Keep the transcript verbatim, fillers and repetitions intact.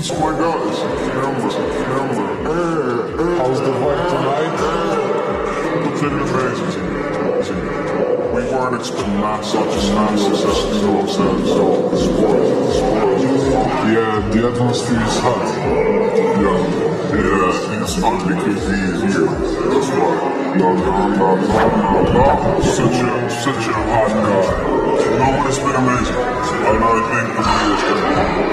It's my God, it's a camera, it's a camera. Hey, hey, How's the vibe tonight? it's been amazing. We weren't expecting that such a massive festival, so it's Yeah, the atmosphere is hot. yeah, yeah, it's hot because he is here. That's why. La la la la la la. Such a, such a hot guy. You know what? It's been amazing. And I think the video's gonna be